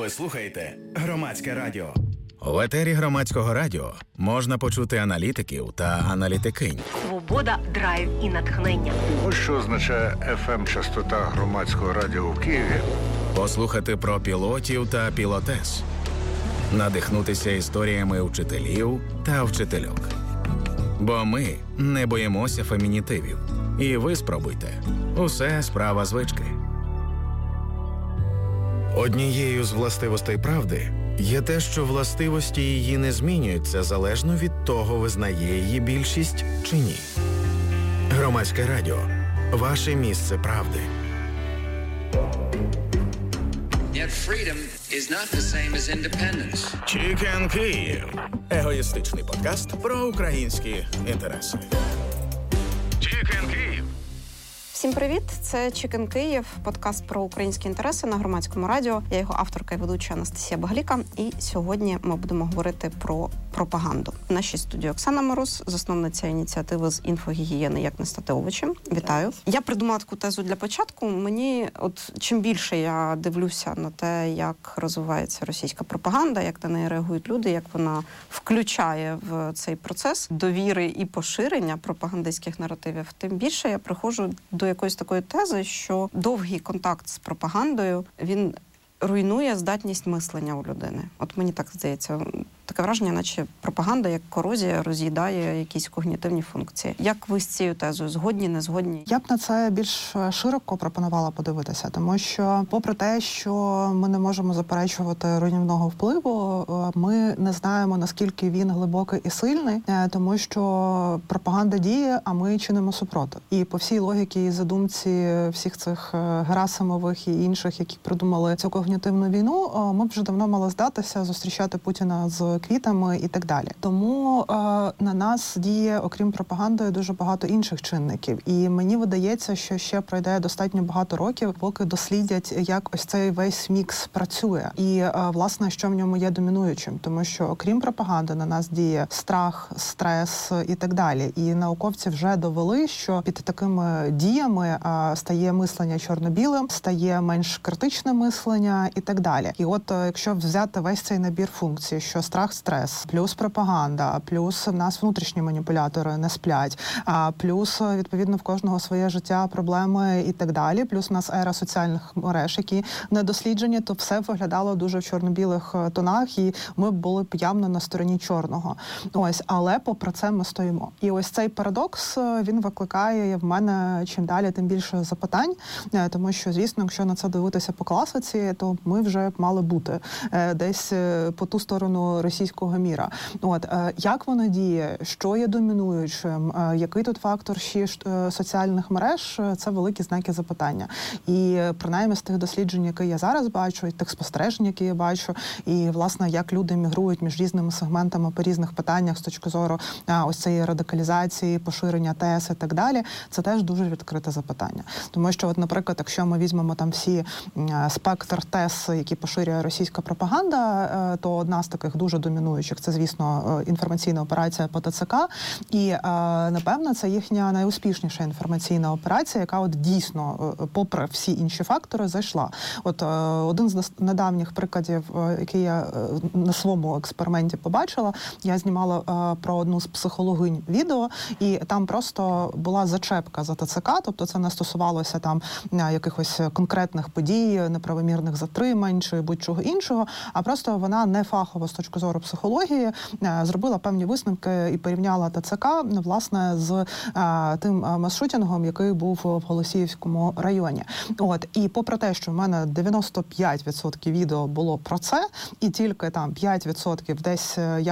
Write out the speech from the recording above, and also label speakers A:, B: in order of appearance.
A: Ви слухаєте Громадське радіо.
B: В етері Громадського радіо можна почути аналітиків та аналітикинь.
C: Свобода, драйв і натхнення.
D: Ось що означає FM-частота Громадського радіо в Києві.
B: Послухати про пілотів та пілотес. Надихнутися історіями вчителів та вчительок. Бо ми не боїмося фемінітивів. І ви спробуйте. Усе справа звички. Однією з властивостей правди є те, що властивості її не змінюються залежно від того, визнає її більшість чи ні. Громадське радіо. Ваше місце правди.
E: Yet freedom is not the same as independence.
B: Чікен Київ. Егоїстичний подкаст про українські інтереси. Чікен Київ.
F: Всім привіт! Це Чікен Київ, подкаст про українські інтереси на Громадському радіо. Я його авторка і ведуча Анастасія Багаліка. І сьогодні ми будемо говорити про пропаганду. В нашій студії Оксана Мороз, засновниця ініціативи з інфогігієни «Як не стати овочем». Вітаю! Я придумала таку тезу для початку. Мені, чим більше я дивлюся на те, як розвивається російська пропаганда, як на неї реагують люди, як вона включає в цей процес довіри і поширення пропагандистських наративів, тим більше я приходжу до якоїсь такої тези, що довгий контакт з пропагандою, він руйнує здатність мислення у людини. От мені так здається. Таке враження, наче пропаганда, як корозія, роз'їдає якісь когнітивні функції. Як ви з цією тезою? Згодні, не згодні?
G: Я б на це більш широко пропонувала подивитися, тому що, попри те, що ми не можемо заперечувати руйнівного впливу, ми не знаємо, наскільки він глибокий і сильний, тому що пропаганда діє, а ми чинимо супротив. І по всій логіці і задумці всіх цих Герасимових і інших, які придумали цю когнітивну війну, ми б вже давно мали здатися зустрічати Путіна з квітами і так далі. Тому на нас діє, окрім пропаганди, дуже багато інших чинників. І мені видається, що ще пройде достатньо багато років, поки дослідять, як ось цей весь мікс працює. І, власне, що в ньому є домінуючим. Тому що, окрім пропаганди, на нас діє страх, стрес і так далі. І науковці вже довели, що під такими діями стає мислення чорно-білим, стає менш критичне мислення і так далі. І от, якщо взяти весь цей набір функцій, що страх, стрес, плюс пропаганда, плюс в нас внутрішні маніпулятори не сплять, плюс, відповідно, в кожного своє життя, проблеми і так далі, плюс у нас ера соціальних мереж, які не досліджені, то все виглядало дуже в чорно-білих тонах, і ми були б явно на стороні чорного. Ось, але попри це ми стоїмо. І ось цей парадокс, він викликає в мене чим далі, тим більше запитань, тому що, звісно, якщо на це дивитися по класиці, то ми вже мали бути десь по ту сторону російського міра. От, як воно діє, що є домінуючим, який тут фактор ще соціальних мереж, це великі знаки запитання. І принаймні з тих досліджень, які я зараз бачу, і тих спостережень, які я бачу, і, власне, як люди мігрують між різними сегментами по різних питаннях з точки зору ось цієї радикалізації, поширення тез і так далі, це теж дуже відкрите запитання. Тому що, от, наприклад, якщо ми візьмемо там всі спектр тез, які поширює російська пропаганда, то одна з таких дуже домінуючих, це, звісно, інформаційна операція по ТЦК. І, напевно, це їхня найуспішніша інформаційна операція, яка от дійсно, попри всі інші фактори, зайшла. От один з недавніх прикладів, який я на своєму експерименті побачила, я знімала про одну з психологинь відео, і там просто була зачепка за ТЦК, тобто це не стосувалося там якихось конкретних подій, неправомірних затримань чи будь-чого іншого, а просто вона не фахово з точки зору психології зробила певні висновки і порівняла ТЦК, власне, з тим масшутінгом, який був в Голосіївському районі. От, і попри те, що в мене 95% відео було про це, і тільки там 5% десь я